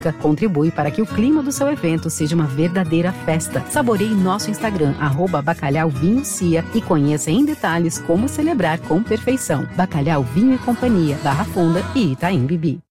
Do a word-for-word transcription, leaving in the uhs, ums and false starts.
contribui para que o clima do seu evento seja uma verdadeira festa. Saboreie nosso Instagram, arroba Bacalhau Vinho Cia, e conheça em detalhes como celebrar com perfeição. Bacalhau Vinho e Companhia, Barra Funda e Itaim Bibi.